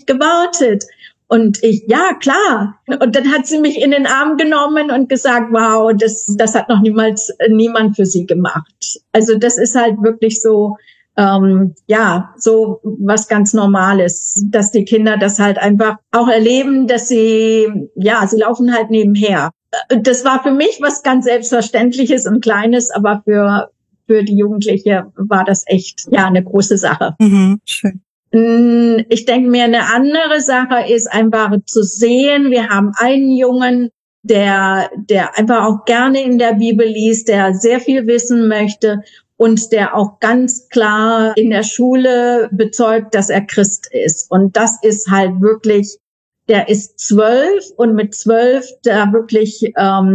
gewartet. Und ich, ja, klar. Und dann hat sie mich in den Arm genommen und gesagt, wow, das hat noch niemals niemand für sie gemacht. Also das ist halt wirklich so, ja, so was ganz Normales, dass die Kinder das halt einfach auch erleben, dass sie laufen halt nebenher. Das war für mich was ganz Selbstverständliches und Kleines, aber für die Jugendliche war das echt, ja, eine große Sache. Mhm, schön. Ich denke mir, eine andere Sache ist einfach zu sehen, wir haben einen Jungen, der einfach auch gerne in der Bibel liest, der sehr viel wissen möchte und der auch ganz klar in der Schule bezeugt, dass er Christ ist. Und das ist halt wirklich, der ist 12 und mit 12 da wirklich,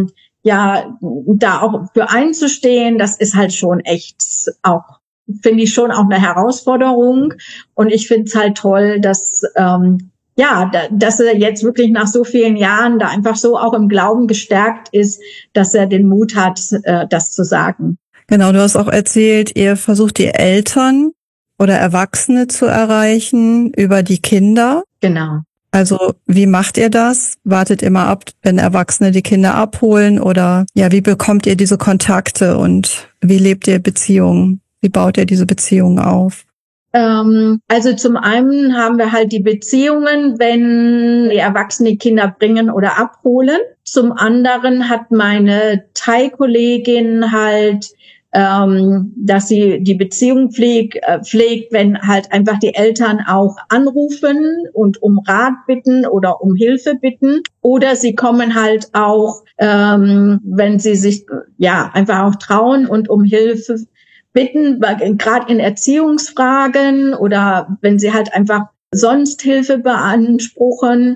da auch für einzustehen, das ist halt schon echt auch, finde ich schon auch eine Herausforderung. Und ich finde es halt toll, dass dass er jetzt wirklich nach so vielen Jahren da einfach so auch im Glauben gestärkt ist, dass er den Mut hat, das zu sagen. Genau, du hast auch erzählt, ihr versucht die Eltern oder Erwachsene zu erreichen über die Kinder. Genau. Also wie macht ihr das? Wartet ihr mal ab, wenn Erwachsene die Kinder abholen? Oder ja, wie bekommt ihr diese Kontakte und wie lebt ihr Beziehungen? Wie baut ihr diese Beziehungen auf? Also zum einen haben wir halt die Beziehungen, wenn die Erwachsene Kinder bringen oder abholen. Zum anderen hat meine Thai-Kollegin halt, dass sie die Beziehung pflegt, wenn halt einfach die Eltern auch anrufen und um Rat bitten oder um Hilfe bitten. Oder sie kommen halt auch, wenn sie sich einfach auch trauen und um Hilfe bitten, gerade in Erziehungsfragen oder wenn sie halt einfach sonst Hilfe beanspruchen,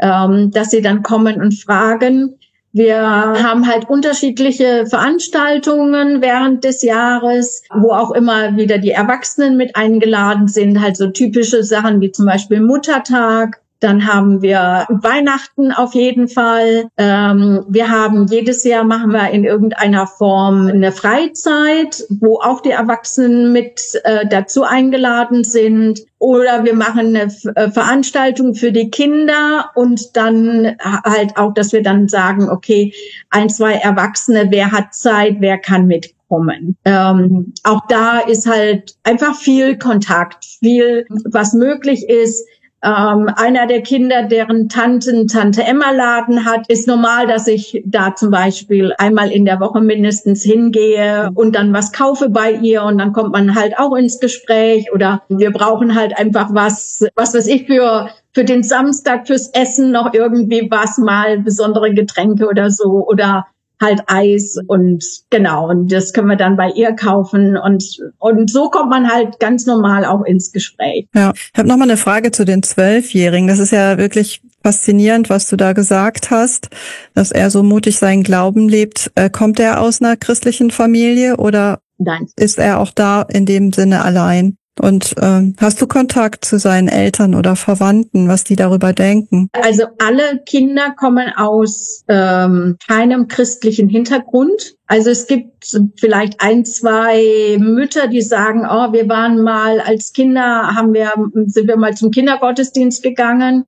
dass sie dann kommen und fragen. Wir haben halt unterschiedliche Veranstaltungen während des Jahres, wo auch immer wieder die Erwachsenen mit eingeladen sind, halt so typische Sachen wie zum Beispiel Muttertag. Dann haben wir Weihnachten auf jeden Fall. Wir haben jedes Jahr machen wir in irgendeiner Form eine Freizeit, wo auch die Erwachsenen mit dazu eingeladen sind. Oder wir machen eine Veranstaltung für die Kinder und dann halt auch, dass wir dann sagen, okay, 1, 2 Erwachsene, wer hat Zeit, wer kann mitkommen. Auch da ist halt einfach viel Kontakt, viel, was möglich ist. Einer der Kinder, deren Tante Emma-Laden hat, ist normal, dass ich da zum Beispiel einmal in der Woche mindestens hingehe und dann was kaufe bei ihr und dann kommt man halt auch ins Gespräch oder wir brauchen halt einfach was weiß ich, für den Samstag fürs Essen noch irgendwie was, mal besondere Getränke oder so oder halt Eis und genau, und das können wir dann bei ihr kaufen und so kommt man halt ganz normal auch ins Gespräch. Ja, ich habe noch mal eine Frage zu den 12-Jährigen. Das ist ja wirklich faszinierend, was du da gesagt hast, dass er so mutig seinen Glauben lebt. Kommt er aus einer christlichen Familie oder Nein. Ist er auch da in dem Sinne allein? Und hast du Kontakt zu seinen Eltern oder Verwandten, was die darüber denken? Also alle Kinder kommen aus keinem christlichen Hintergrund. Also es gibt vielleicht 1, 2 Mütter, die sagen, oh, wir waren mal als Kinder, sind wir mal zum Kindergottesdienst gegangen.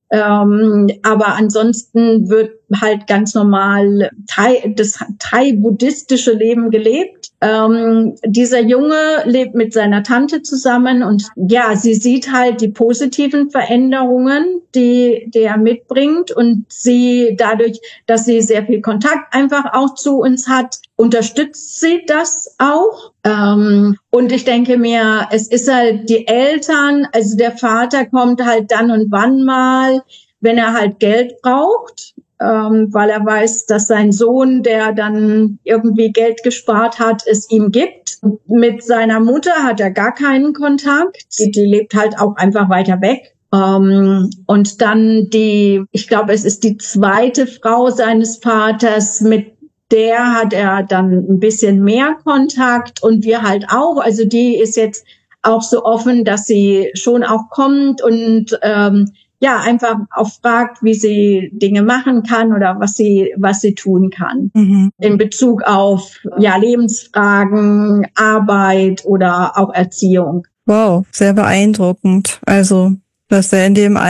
Aber ansonsten wird halt ganz normal das Thai-buddhistische Leben gelebt. Dieser Junge lebt mit seiner Tante zusammen und ja, sie sieht halt die positiven Veränderungen, die er mitbringt und sie dadurch, dass sie sehr viel Kontakt einfach auch zu uns hat, unterstützt sie das auch. Und ich denke mir, es ist halt die Eltern, also der Vater kommt halt dann und wann mal, wenn er halt Geld braucht, weil er weiß, dass sein Sohn, der dann irgendwie Geld gespart hat, es ihm gibt. Mit seiner Mutter hat er gar keinen Kontakt. Die lebt halt auch einfach weiter weg. Und dann ich glaube, es ist die zweite Frau seines Vaters, mit der hat er dann ein bisschen mehr Kontakt und wir halt auch. Also die ist jetzt auch so offen, dass sie schon auch kommt und einfach auch fragt, wie sie Dinge machen kann oder was sie tun kann. Mhm. In Bezug auf Lebensfragen, Arbeit oder auch Erziehung. Wow, sehr beeindruckend. Also, dass er in dem